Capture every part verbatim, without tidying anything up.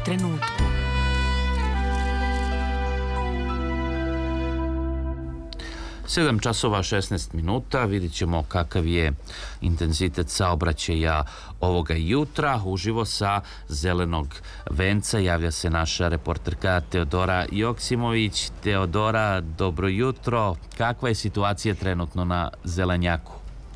trenutku. sedam časova šesnaest minuta, vidjet ćemo kakav je intenzitet saobraćaja ovoga jutra. Uživo sa Zelenog venca javlja se naša reporterka Teodora Joksimović. Teodora, dobro jutro. Kakva je situacija trenutno na Zelenjaku?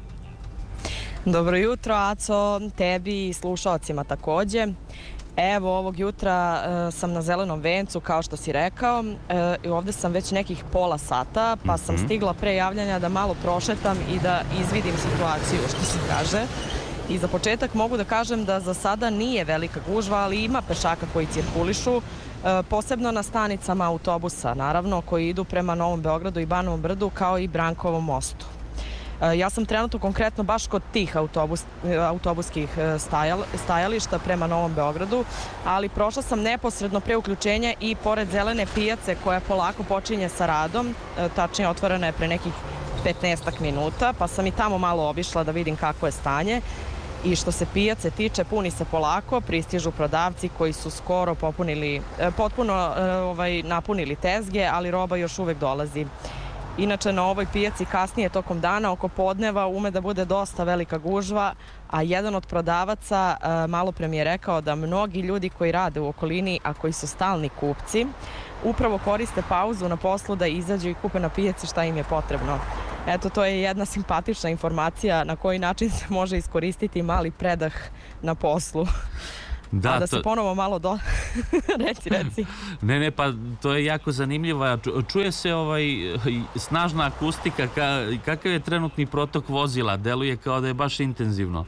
Dobro jutro, Aco, tebi i slušalcima takođe. Evo, ovog jutra e, sam na Zelenom vencu, kao što si rekao, e, i ovde sam već nekih pola sata, pa sam stigla pre javljanja da malo prošetam i da izvidim situaciju, što se kaže. I za početak mogu da kažem da za sada nije velika gužva, ali ima pešaka koji cirkulišu, e, posebno na stanicama autobusa, naravno, koji idu prema Novom Beogradu i Banovom Brdu, kao i Brankovom mostu. Ja sam trenutno konkretno baš kod tih autobus, autobuskih stajal, stajališta prema Novom Beogradu, ali prošla sam neposredno pre uključenja i pored Zelene pijace koja polako počinje sa radom, tačnije otvorena je pre nekih petnaestak minuta, pa sam i tamo malo obišla da vidim kako je stanje. I što se pijace tiče, puni se polako, pristižu prodavci koji su skoro popunili, potpuno ovaj, napunili tezge, ali roba još uvek dolazi. Inače, na ovoj pijaci kasnije tokom dana, oko podneva, ume da bude dosta velika gužva, a jedan od prodavaca malo pre mi je rekao da mnogi ljudi koji rade u okolini, a koji su stalni kupci, upravo koriste pauzu na poslu da izađu i kupe na pijaci šta im je potrebno. Eto, to je jedna simpatična informacija na koji način se može iskoristiti mali predah na poslu. Da, a da se to... ponovo malo do... reci, reci. Ne, ne, pa to je jako zanimljivo. Čuje se ovaj snažna akustika. Ka, kakav je trenutni protok vozila? Deluje kao da je baš intenzivno.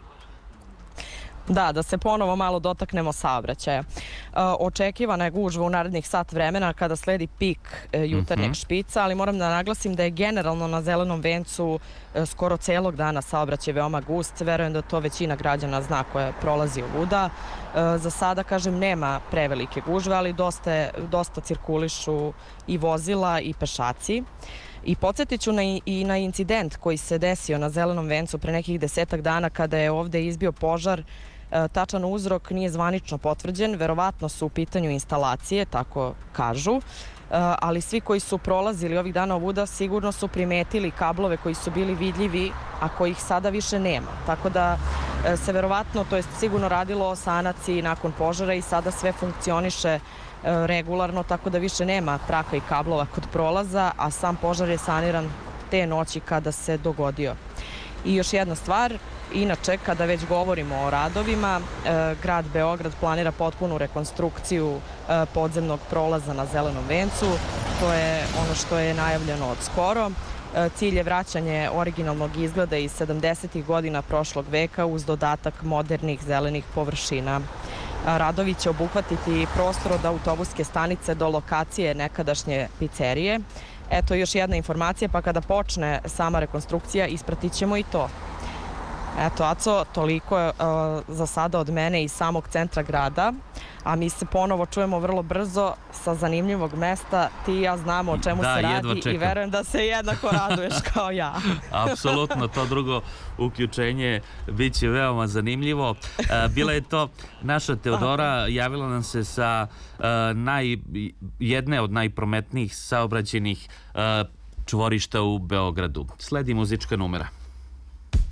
Da, da se ponovo malo dotaknemo saobraćaja. E, očekivana je gužva u narednih sat vremena kada sledi pik e, jutarnjeg mm-hmm. špica, ali moram da naglasim da je generalno na Zelenom vencu e, skoro celog dana saobraćaj veoma gust. Verujem da to većina građana zna koja prolazi ovuda. E, za sada, kažem, nema prevelike gužve, ali dosta, dosta cirkulišu i vozila i pešaci. I podsjetit ću na, i na incident koji se desio na Zelenom vencu pre nekih desetak dana kada je ovde izbio požar. E, tačan uzrok nije zvanično potvrđen, verovatno su u pitanju instalacije, tako kažu, e, ali svi koji su prolazili ovih dana ovuda sigurno su primetili kablove koji su bili vidljivi, a kojih sada više nema. Tako da e, se verovatno, to jest sigurno radilo o sanaciji nakon požara i sada sve funkcioniše regularno, tako da više nema traka i kablova kod prolaza, a sam požar je saniran te noći kada se dogodio. I još jedna stvar, inače, kada već govorimo o radovima, grad Beograd planira potpunu rekonstrukciju podzemnog prolaza na Zelenom vencu. To je ono što je najavljeno od skoro. Cilj je vraćanje originalnog izgleda iz sedamdesetih godina prošlog veka uz dodatak modernih zelenih površina. Radovi će obuhvatiti prostor od autobuske stanice do lokacije nekadašnje pizzerije. Eto još jedna informacija, pa kada počne sama rekonstrukcija ispratit ćemo i to. Eto, Aco, toliko je uh, za sada od mene iz samog centra grada, a mi se ponovo čujemo vrlo brzo sa zanimljivog mesta. Ti i ja znamo o čemu da, se radi i verujem da se jednako raduješ kao ja. Apsolutno, to drugo uključenje bit će veoma zanimljivo. Uh, bila je to naša Teodora, javila nam se sa uh, naj, jedne od najprometnijih saobraćajnih uh, čvorišta u Beogradu. Sledi muzička numera.